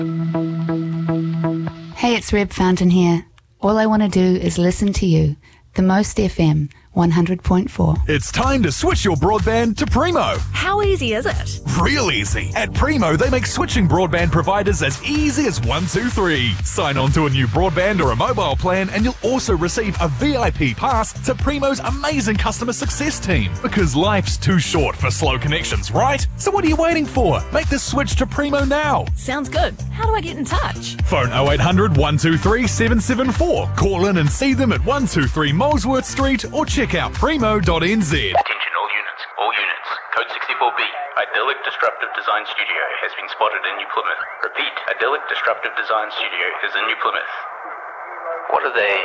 Hey, it's Reb Fountain here. All I want to do is listen to you. The Most FM 100.4. It's time to switch your broadband to Primo. How easy is it? Real easy. At Primo, they make switching broadband providers as easy as 1, 2, 3. Sign on to a new broadband or a mobile plan and you'll also receive a VIP pass to Primo's amazing customer success team. Because life's too short for slow connections, right? So what are you waiting for? Make the switch to Primo now. Sounds good. How do I get in touch? Phone 0800 123 774. Call in and see them at 123 Molesworth Street or check out primo.nz. Attention all units. Code 64B. Idyllic Disruptive Design Studio has been spotted in New Plymouth. Repeat, Idyllic Disruptive Design Studio is in New Plymouth. What are they?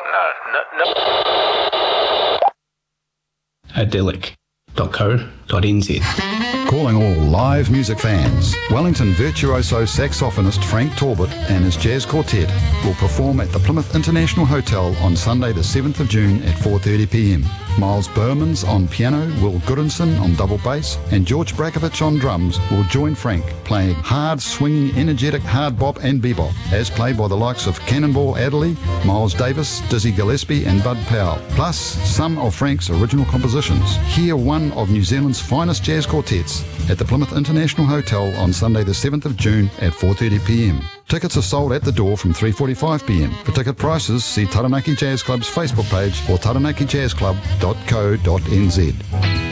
Oh, no. Idyllic.co.nz. Calling all live music fans. Wellington virtuoso saxophonist Frank Talbot and his jazz quartet will perform at the Plymouth International Hotel on Sunday the 7th of June at 4:30 p.m. Miles Bermans on piano, Will Goodinson on double bass, and George Brakovich on drums will join Frank playing hard, swinging, energetic hard bop and bebop, as played by the likes of Cannonball Adderley, Miles Davis, Dizzy Gillespie and Bud Powell, plus some of Frank's original compositions. Hear one of New Zealand's finest jazz quartets at the Plymouth International Hotel on Sunday the 7th of June at 4:30 p.m. Tickets are sold at the door from 3:45 p.m. For ticket prices, see Taranaki Jazz Club's Facebook page or taranakijazzclub.co.nz.